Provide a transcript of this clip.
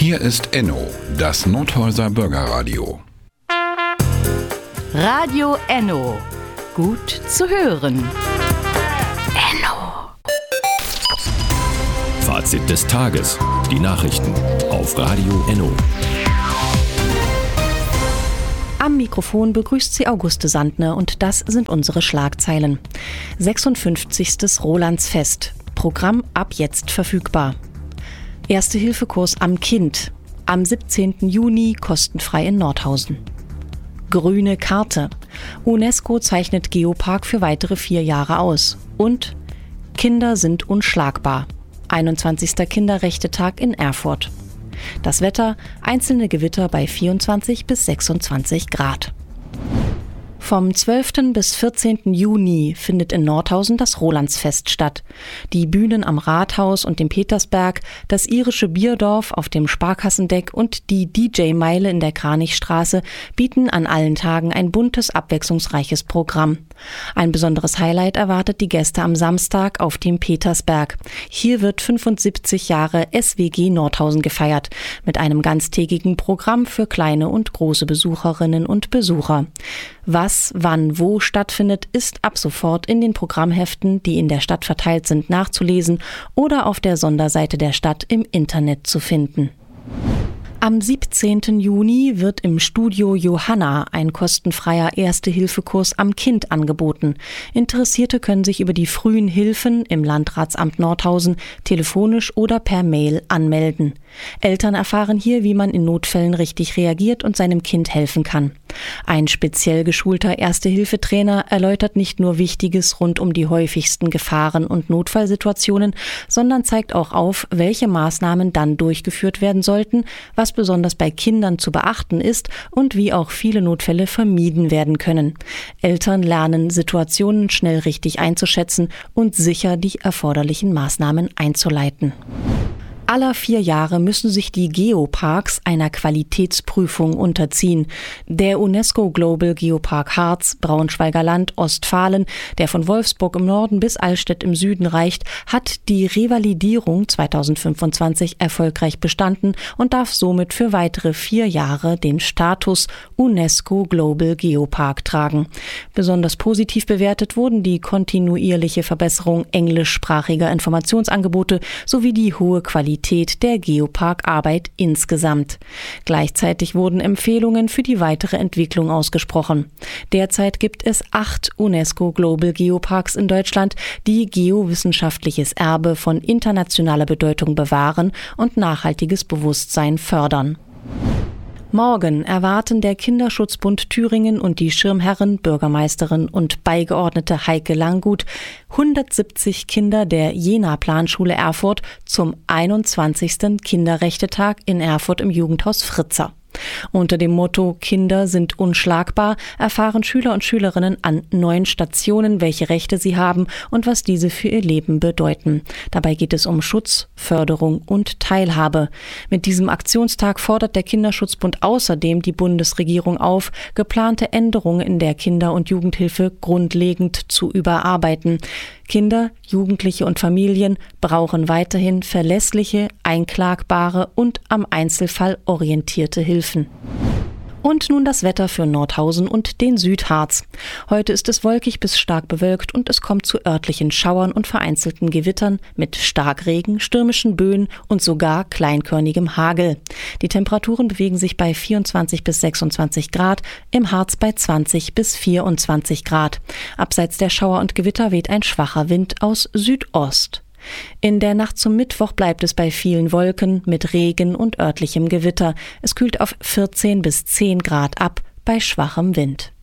Hier ist Enno, das Nordhäuser Bürgerradio. Radio Enno. Gut zu hören. Enno. Fazit des Tages. Die Nachrichten auf Radio Enno. Am Mikrofon begrüßt sie Auguste Sandner und das sind unsere Schlagzeilen. 56. Rolandsfest. Programm ab jetzt verfügbar. Erste-Hilfe-Kurs am Kind. Am 17. Juni kostenfrei in Nordhausen. Grüne Karte. UNESCO zeichnet Geopark für weitere 4 Jahre aus. Und Kinder sind unschlagbar. 21. Kinderrechte-Tag in Erfurt. Das Wetter, einzelne Gewitter bei 24 bis 26 Grad. Vom 12. bis 14. Juni findet in Nordhausen das Rolandsfest statt. Die Bühnen am Rathaus und dem Petersberg, das irische Bierdorf auf dem Sparkassendeck und die DJ-Meile in der Kranichstraße bieten an allen Tagen ein buntes, abwechslungsreiches Programm. Ein besonderes Highlight erwartet die Gäste am Samstag auf dem Petersberg. Hier wird 75 Jahre SWG Nordhausen gefeiert, mit einem ganztägigen Programm für kleine und große Besucherinnen und Besucher. Was, wann, wo stattfindet, ist ab sofort in den Programmheften, die in der Stadt verteilt sind, nachzulesen oder auf der Sonderseite der Stadt im Internet zu finden. Am 17. Juni wird im Studio Johanna ein kostenfreier Erste-Hilfe-Kurs am Kind angeboten. Interessierte können sich über die frühen Hilfen im Landratsamt Nordhausen telefonisch oder per Mail anmelden. Eltern erfahren hier, wie man in Notfällen richtig reagiert und seinem Kind helfen kann. Ein speziell geschulter Erste-Hilfe-Trainer erläutert nicht nur Wichtiges rund um die häufigsten Gefahren und Notfallsituationen, sondern zeigt auch auf, welche Maßnahmen dann durchgeführt werden sollten, was besonders bei Kindern zu beachten ist und wie auch viele Notfälle vermieden werden können. Eltern lernen, Situationen schnell richtig einzuschätzen und sicher die erforderlichen Maßnahmen einzuleiten. Alle 4 Jahre müssen sich die Geoparks einer Qualitätsprüfung unterziehen. Der UNESCO Global Geopark Harz, Braunschweiger Land, Ostfalen, der von Wolfsburg im Norden bis Allstedt im Süden reicht, hat die Revalidierung 2025 erfolgreich bestanden und darf somit für weitere 4 Jahre den Status UNESCO Global Geopark tragen. Besonders positiv bewertet wurden die kontinuierliche Verbesserung englischsprachiger Informationsangebote sowie die hohe Qualität der Geopark-Arbeit insgesamt. Gleichzeitig wurden Empfehlungen für die weitere Entwicklung ausgesprochen. Derzeit gibt es 8 UNESCO Global Geoparks in Deutschland, die geowissenschaftliches Erbe von internationaler Bedeutung bewahren und nachhaltiges Bewusstsein fördern. Morgen erwarten der Kinderschutzbund Thüringen und die Schirmherrin, Bürgermeisterin und Beigeordnete Heike Langgut 170 Kinder der Jena-Planschule Erfurt zum 21. Kinderrechte-Tag in Erfurt im Jugendhaus Fritzer. Unter dem Motto Kinder sind unschlagbar erfahren Schüler und Schülerinnen an 9 Stationen, welche Rechte sie haben und was diese für ihr Leben bedeuten. Dabei geht es um Schutz, Förderung und Teilhabe. Mit diesem Aktionstag fordert der Kinderschutzbund außerdem die Bundesregierung auf, geplante Änderungen in der Kinder- und Jugendhilfe grundlegend zu überarbeiten. Kinder, Jugendliche und Familien brauchen weiterhin verlässliche, einklagbare und am Einzelfall orientierte Hilfen. Und nun das Wetter für Nordhausen und den Südharz. Heute ist es wolkig bis stark bewölkt und es kommt zu örtlichen Schauern und vereinzelten Gewittern mit Starkregen, stürmischen Böen und sogar kleinkörnigem Hagel. Die Temperaturen bewegen sich bei 24 bis 26 Grad, im Harz bei 20 bis 24 Grad. Abseits der Schauer und Gewitter weht ein schwacher Wind aus Südost. In der Nacht zum Mittwoch bleibt es bei vielen Wolken mit Regen und örtlichem Gewitter. Es kühlt auf 14 bis 10 Grad ab bei schwachem Wind.